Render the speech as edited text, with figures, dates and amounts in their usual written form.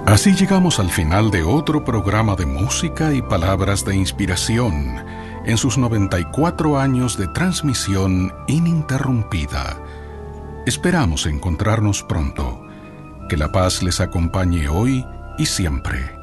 Así llegamos al final de otro programa de música y palabras de inspiración en sus 94 años de transmisión ininterrumpida. Esperamos encontrarnos pronto. Que la paz les acompañe hoy y siempre.